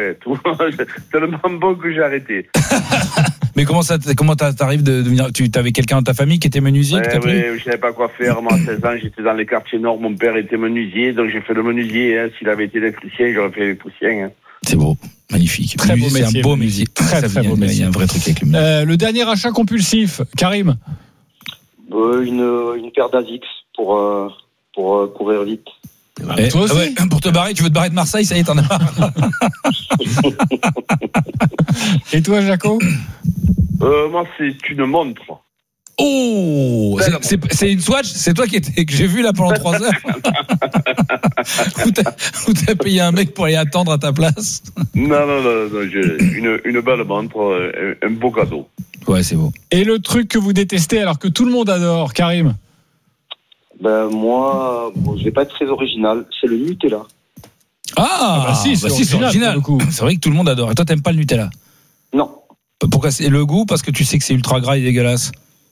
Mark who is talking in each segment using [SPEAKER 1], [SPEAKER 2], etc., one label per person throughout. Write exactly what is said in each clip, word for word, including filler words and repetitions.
[SPEAKER 1] ouais. Tout, c'est tellement bon que j'ai arrêté.
[SPEAKER 2] Mais comment ça, comment t'arrives de devenir, tu avais quelqu'un dans ta famille qui était menuisier?
[SPEAKER 1] Ouais, ouais, je savais pas quoi faire. Moi, à seize ans, j'étais dans les quartiers nord. Mon père était menuisier, donc j'ai fait le menuisier. Hein. S'il avait été électricien, j'aurais fait électricien. Hein.
[SPEAKER 2] C'est beau, magnifique.
[SPEAKER 3] Très beau métier.
[SPEAKER 2] C'est un beau métier.
[SPEAKER 3] Très, très, très beau métier.
[SPEAKER 2] Il y a un vrai truc avec le
[SPEAKER 3] euh, Le dernier achat compulsif, Karim.
[SPEAKER 4] Euh, une, une paire d'Asics pour, euh, pour euh, courir vite.
[SPEAKER 2] Et, toi aussi ouais, pour te barrer, tu veux te barrer de Marseille, ça y est, t'en as marre.
[SPEAKER 3] Et toi, Jaco?
[SPEAKER 1] euh, Moi, c'est une montre.
[SPEAKER 2] Oh, c'est, c'est, c'est une Swatch. C'est toi qui étais, que j'ai vu là pendant trois heures. Où t'as, où t'as payé un mec pour aller attendre à ta place?
[SPEAKER 1] Non, non, non, non j'ai une, une belle montre, un, un beau cadeau.
[SPEAKER 2] Ouais, c'est beau.
[SPEAKER 3] Et le truc que vous détestez alors que tout le monde adore, Karim?
[SPEAKER 4] Ben moi, bon, je vais pas être très original. C'est le Nutella.
[SPEAKER 2] Ah, ah bah si, c'est, bah si, c'est original. original. C'est vrai que tout le monde adore. Et toi, t'aimes pas le Nutella?
[SPEAKER 4] Non.
[SPEAKER 2] Pourquoi? C'est le goût, parce que tu sais que c'est ultra gras et dégueulasse.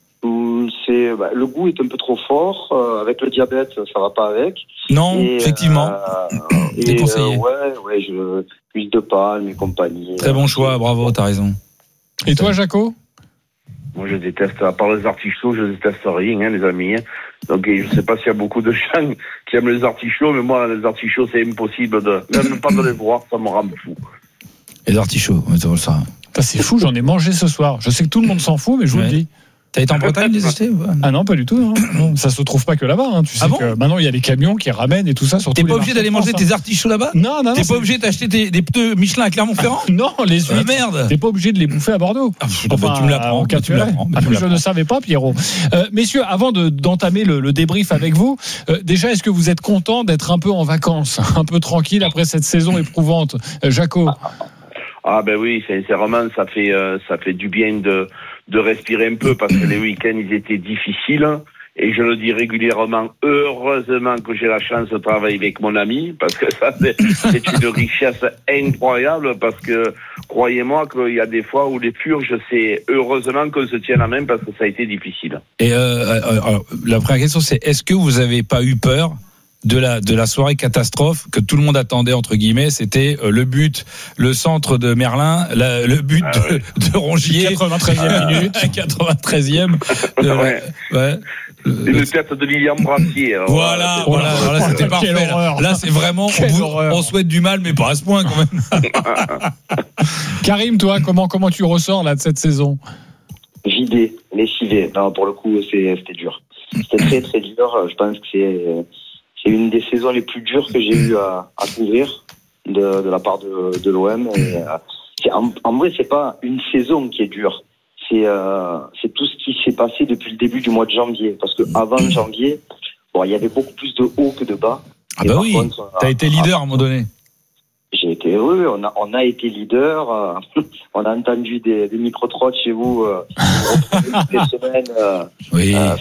[SPEAKER 4] C'est bah, le goût est un peu trop fort. Euh, avec le diabète, ça va pas avec.
[SPEAKER 2] Non, et, effectivement.
[SPEAKER 4] Euh,
[SPEAKER 2] Déconseillé.
[SPEAKER 4] Euh, ouais, ouais, je huile de palme et compagnie.
[SPEAKER 2] Très bon choix, bravo, t'as raison.
[SPEAKER 3] Et toi, Jaco?
[SPEAKER 1] Moi, je déteste, à part les artichauts, je déteste rien, hein, les amis. Hein. Donc, je sais pas s'il y a beaucoup de gens qui aiment les artichauts, mais moi, les artichauts, c'est impossible de, même pas de les voir, ça me rend fou.
[SPEAKER 2] Les artichauts, ça.
[SPEAKER 3] Enfin, c'est fou, j'en ai mangé ce soir. Je sais que tout le monde s'en fout, mais je vous ouais. le dis.
[SPEAKER 2] T'as été en Bretagne les acheter?
[SPEAKER 3] Ah non, pas du tout. Non. Non, ça se trouve pas que là-bas. Hein. Tu sais ah bon que maintenant il y a des camions qui ramènent et tout ça. Sur
[SPEAKER 2] T'es pas obligé d'aller manger tes artichauts là-bas?
[SPEAKER 3] Non, non.
[SPEAKER 2] T'es
[SPEAKER 3] non,
[SPEAKER 2] pas obligé d'acheter tes, des pneus Michelin à Clermont-Ferrand?
[SPEAKER 3] Non, les huîtres.
[SPEAKER 2] Ah, merde.
[SPEAKER 3] T'es pas obligé de les bouffer à Bordeaux.
[SPEAKER 2] Ah, enfin, bah, tu me l'apprends.
[SPEAKER 3] Bah, tu me l'apprends. Ah, je ne savais pas, Pierrot. Euh, messieurs, avant de, d'entamer le, le débrief avec vous, euh, déjà, est-ce que vous êtes content d'être un peu en vacances, un peu tranquille après cette saison éprouvante, euh, Jaco?
[SPEAKER 1] Ah ben oui, sincèrement, ça fait euh, ça fait du bien de de respirer un peu parce que les week-ends ils étaient difficiles et je le dis régulièrement. Heureusement que j'ai la chance de travailler avec mon ami parce que ça c'est, c'est une richesse incroyable parce que croyez-moi qu'il y a des fois où les purges c'est heureusement qu'on se tient la main parce que ça a été difficile.
[SPEAKER 2] Et euh, alors, la première question c'est est-ce que vous avez pas eu peur de la de la soirée catastrophe que tout le monde attendait entre guillemets, c'était euh, le but, le centre de Merlin, la, le but ah ouais. de, de Rongier,
[SPEAKER 3] quatre-vingt-treizième minute,
[SPEAKER 2] quatre-vingt-treizième, de,
[SPEAKER 1] ouais. ouais. Une le, tête de Lilian Brassier.
[SPEAKER 2] Voilà, voilà, voilà, là c'était parfait. Là. là c'est vraiment, on, vous, on souhaite du mal, mais pas à ce point quand même.
[SPEAKER 3] Karim, toi, comment comment tu ressors là de cette saison?
[SPEAKER 4] Vidé, lessivé. Non, pour le coup, c'est, c'était dur. C'était très très dur. Je pense que c'est C'est une des saisons les plus dures que j'ai eu à, à couvrir de, de la part de, de l'O M. Et, euh, c'est, en, en vrai, c'est pas une saison qui est dure. C'est, euh, c'est tout ce qui s'est passé depuis le début du mois de janvier. Parce que avant janvier, bon, il y avait beaucoup plus de hauts que de bas.
[SPEAKER 2] Ah bah oui. Contre, t'as a, été leader à un moment donné.
[SPEAKER 4] J'ai été heureux. On a, on a été leader. Euh, on a entendu des, des micro-trottes chez vous. Euh, toutes les semaines. Euh,
[SPEAKER 2] oui. Euh,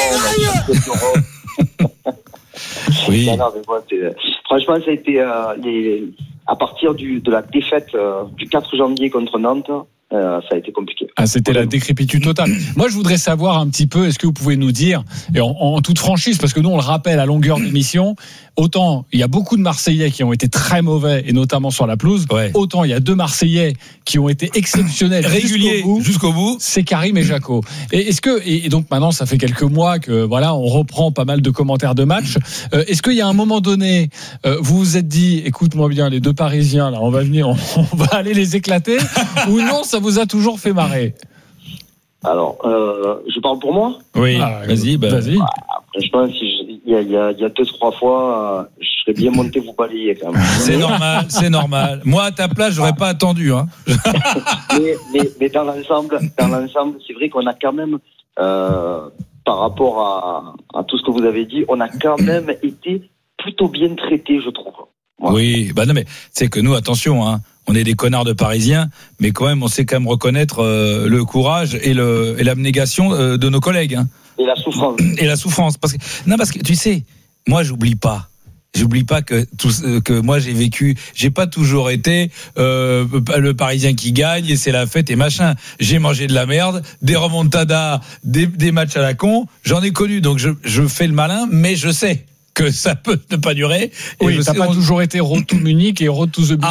[SPEAKER 4] Oui. Non, non, mais bon, franchement, ça a été euh, les, à partir du, de la défaite euh, du quatre janvier contre Nantes, euh, ça a été compliqué.
[SPEAKER 3] Ah, c'était la décrépitude totale. Moi, je voudrais savoir un petit peu, est-ce que vous pouvez nous dire, et en, en toute franchise, parce que nous, on le rappelle à longueur d'émission, autant il y a beaucoup de Marseillais qui ont été très mauvais, et notamment sur la pelouse, ouais. Autant il y a deux Marseillais qui ont été exceptionnels,
[SPEAKER 2] réguliers
[SPEAKER 3] jusqu'au bout,
[SPEAKER 2] jusqu'au bout.
[SPEAKER 3] C'est Karim et Jaco. Et est-ce que, et donc maintenant, ça fait quelques mois que voilà, on reprend pas mal de commentaires de match. Euh, est-ce qu'il y a un moment donné, euh, vous vous êtes dit, écoute-moi bien, les deux Parisiens, là, on va venir, on, on va aller les éclater, ou non, ça vous a toujours fait marrer?
[SPEAKER 4] Alors, euh, je parle pour moi.
[SPEAKER 2] Oui, ah, vas-y, bah, vas-y.
[SPEAKER 4] Après, je pense qu'il y a, il y a, il y a deux, trois fois, euh, je serais bien monté vous balayer quand même.
[SPEAKER 2] C'est normal, c'est normal. Moi, à ta place, j'aurais pas attendu, hein.
[SPEAKER 4] mais, mais, mais dans l'ensemble, dans l'ensemble, c'est vrai qu'on a quand même, euh, par rapport à, à tout ce que vous avez dit, on a quand même été plutôt bien traités, je trouve.
[SPEAKER 2] Voilà. Oui, bah non, mais c'est que nous, attention, hein. On est des connards de Parisiens, mais quand même, on sait quand même reconnaître euh, le courage et, le, et l'abnégation euh, de nos collègues. Hein.
[SPEAKER 4] Et la souffrance.
[SPEAKER 2] Et la souffrance. Parce que, non, parce que tu sais, moi, j'oublie pas. J'oublie pas que tout, que moi j'ai vécu. J'ai pas toujours été euh, le Parisien qui gagne et c'est la fête et machin. J'ai mangé de la merde, des remontadas, des, des matchs à la con. J'en ai connu, donc je, je fais le malin, mais je sais que ça peut ne pas durer.
[SPEAKER 3] Oui, et t'as pas on... toujours été road to Munich et road to the